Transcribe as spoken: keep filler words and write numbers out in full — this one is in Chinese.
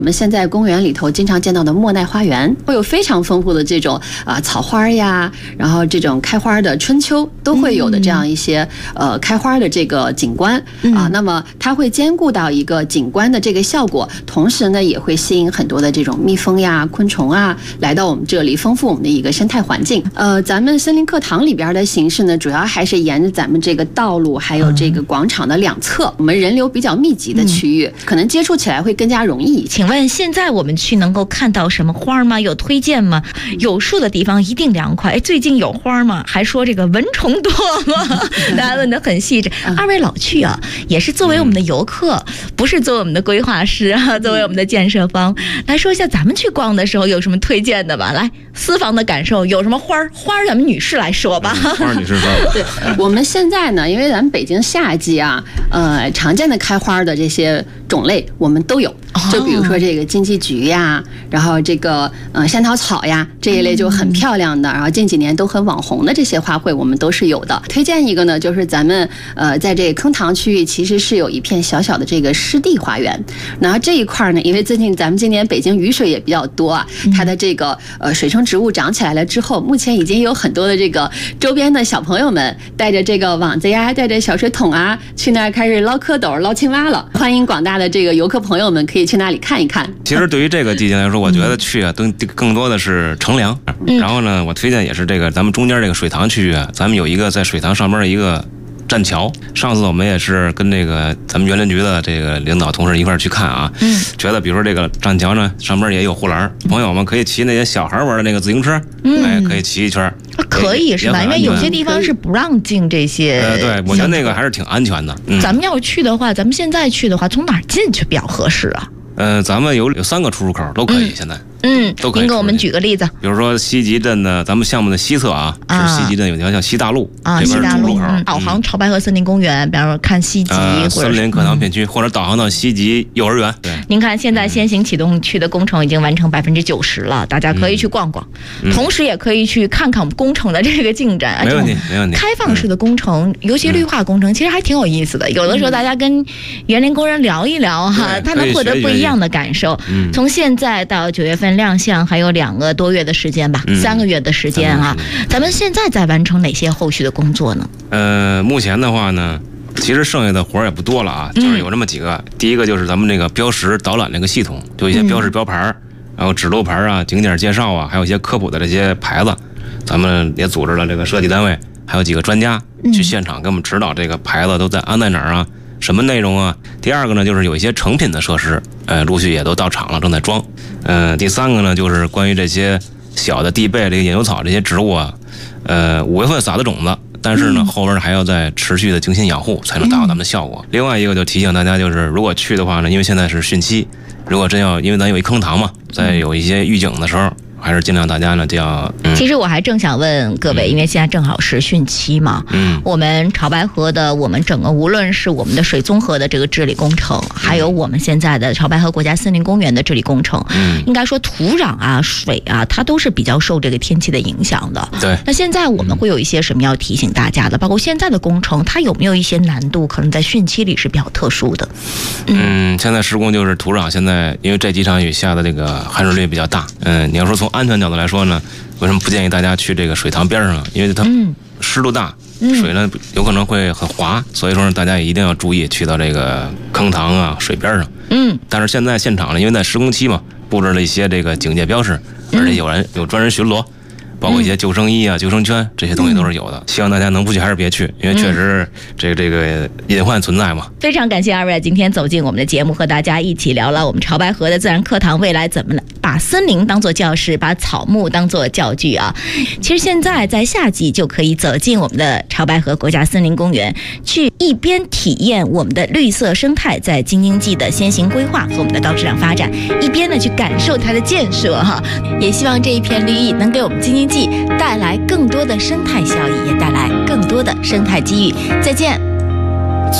我们现在公园里头经常见到的莫奈花园，会有非常丰富的这种啊、呃、草花呀，然后这种开花的春秋都会有的这样一些、嗯、呃开花的这个景观、嗯、啊，那么它会兼顾到一个景观的这个效果，同时呢也会吸引很多的这种蜜蜂呀、昆虫啊来到我们这里，丰富我们的一个生态环境。呃，咱们森林课堂里边的形式呢，主要还是沿着咱们这个道路还有这个广场的两侧，嗯、我们人流比较密集的区域，嗯、可能接触起来会更加容易。 请问现在我们去能够看到什么花吗？有推荐吗？有树的地方一定凉快。哎，最近有花吗？还说这个蚊虫多吗？大家问得很细致。二位老去啊，也是作为我们的游客，不是作为我们的规划师啊，作为我们的建设方，来说一下咱们去逛的时候有什么推荐的吧？来，私房的感受有什么花儿？花儿咱们女士来说吧。 花儿女士说。 对，我们现在呢，因为咱们北京夏季啊，呃，常见的开花的这些种类我们都有。就比如说这个金鸡菊呀，然后这个呃山桃草呀这一类就很漂亮的，然后近几年都很网红的这些花卉我们都是有的。推荐一个呢，就是咱们呃在这个坑塘区域其实是有一片小小的这个湿地花园。然后这一块呢，因为最近咱们今年北京雨水也比较多啊，它的这个呃水生植物长起来了之后，目前已经有很多的这个周边的小朋友们带着这个网子呀，带着小水桶啊，去那儿开始捞蝌蚪、捞青蛙了。欢迎广大的这个游客朋友们可以去那里看一看。 其实对于这个季节来说，我觉得去啊，更更多的是乘凉。 嗯、 然后呢，我推荐也是这个咱们中间这个水塘区域啊，咱们有一个在水塘上面的一个栈桥。上次我们也是跟这个咱们园林局的这个领导同事一块去看啊，嗯，觉得比如说这个栈桥呢，上面也有护栏，朋友们可以骑那些小孩玩的那个自行车，嗯，哎，可以骑一圈。 可以是吧？因为有些地方是不让进这些。 呃，对，我觉得那个还是挺安全的。嗯、 咱们要去的话，咱们现在去的话，从哪儿进去比较合适啊？ 呃，咱们有有三个出入口都可以，嗯、现在。 嗯，都可以。您给我们举个例子， 比如说西集镇的，咱们项目的西侧啊，啊是西集镇有条叫西大路啊，西大路，嗯、导航潮白河森林公园，比方说看西集、 呃、森林课堂片区，或者导航到西集幼儿园。对， 您看现在先行启动区的工程已经完成百分之九十了，大家可以去逛逛，嗯、同时也可以去看看我们工程的这个进展。 没问题，没问题。 开放式的工程，嗯、尤其绿化工程，其实还挺有意思的。有的时候大家跟园林工人聊一聊哈，他能获得不一样的感受。嗯、从现在到九月份亮相，还有两个多月的时间吧，嗯、三个月的时间啊，咱们现在在完成哪些后续的工作呢？ 呃，目前的话呢，其实剩下的活儿也不多了啊，就是有这么几个。嗯、第一个就是咱们这个标识导览这个系统，就一些标识标牌，嗯、然后指路牌啊、景点介绍啊，还有一些科普的这些牌子，咱们也组织了这个设计单位，还有几个专家去现场给我们指导这个牌子都在安在哪儿啊。什么内容啊？第二个呢，就是有一些成品的设施，呃，陆续也都到场了，正在装。呃，第三个呢，就是关于这些小的地被、这个野牛草这些植物啊，呃，五月份撒的种子，但是呢，后边还要再持续的精心养护，才能达到咱们的效果。另外一个就提醒大家，就是如果去的话呢，因为现在是汛期，如果真要，因为咱有一坑塘嘛，在有一些预警的时候。还是尽量大家呢，就要、嗯。 其实我还正想问各位，因为现在正好是汛期嘛，嗯，我们潮白河的，我们整个无论是我们的水综合的这个治理工程，嗯、还有我们现在的潮白河国家森林公园的治理工程，嗯，应该说土壤啊、水啊，它都是比较受这个天气的影响的。 对。 那现在我们会有一些什么要提醒大家的？包括现在的工程，它有没有一些难度，可能在汛期里是比较特殊的？ 嗯，嗯现在施工就是土壤，现在因为这几场雨下的这个含水率比较大，嗯，你要说从安全角度来说呢，为什么不建议大家去这个水塘边上？因为它湿度大，嗯、水呢有可能会很滑，所以说呢大家也一定要注意去到这个坑塘啊、水边上。嗯，但是现在现场呢，因为在施工期嘛，布置了一些这个警戒标识，而且有人有专人巡逻。包括一些救生衣啊、救生圈这些东西都是有的，希望大家能不去还是别去，因为确实这个这个隐患存在嘛。 非常感谢二位今天走进我们的节目，和大家一起聊了我们潮白河的自然课堂未来怎么把森林当作教室，把草木当作教具啊。其实现在在夏季就可以走进我们的潮白河国家森林公园，去一边体验我们的绿色生态在京津冀的先行规划和我们的高质量发展，一边呢去感受它的建设哈。也希望这一片绿意能给我们京津冀带来更多的生态效益，也带来更多的生态机遇。再见。